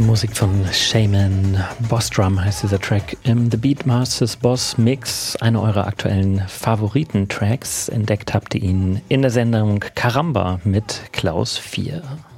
Musik von Shaman, Boss Drum heißt dieser Track im The Beatmasters Boss Mix. Einer eurer aktuellen Favoriten-Tracks. Entdeckt habt ihr ihn in der Sendung Karamba mit Klaus 4.